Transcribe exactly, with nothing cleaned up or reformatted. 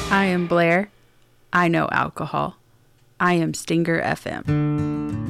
I am Blair. I know alcohol. I am Stinger F M.